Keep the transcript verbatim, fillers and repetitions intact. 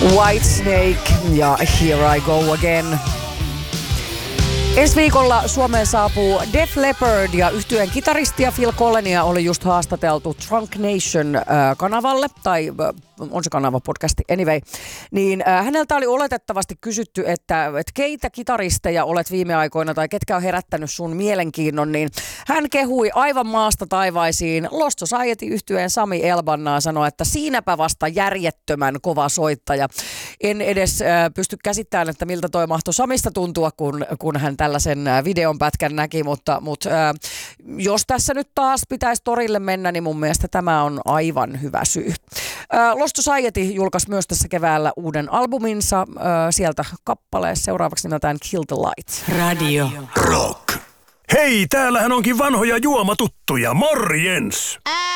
Whitesnake ja Here I Go Again. Ensi viikolla Suomeen saapuu Def Leppard ja yhtyeen kitaristia Phil Collenia oli just haastateltu Trunk Nation-kanavalle, tai on se kanava podcasti, anyway. Niin äh, häneltä oli oletettavasti kysytty, että, että keitä kitaristeja olet viime aikoina tai ketkä on herättänyt sun mielenkiinnon, niin hän kehui aivan maasta taivaisiin Lost Society-yhtyeen Sami Elbannaa, sanoi, että siinäpä vasta järjettömän kova soittaja. En edes äh, pysty käsittämään, että miltä toi mahtoi Samista tuntua, kun, kun hän tällaisen videon pätkän näki, mutta, mutta äh, jos tässä nyt taas pitäisi torille mennä, niin mun mielestä tämä on aivan hyvä syy. Äh, Lost Society julkaisi myös tässä keväällä uuden albuminsa, äh, sieltä kappale seuraavaksi nimeltään Kill the Light. Radio Rock. Hei, täällähän onkin vanhoja juomatuttuja, morjens!